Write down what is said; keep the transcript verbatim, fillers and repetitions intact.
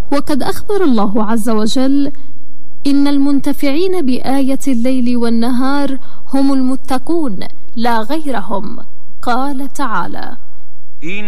وقد أخبر الله عز وجل: إن المنتفعين بآية الليل والنهار هم المتقون لا غيرهم. قال تعالى: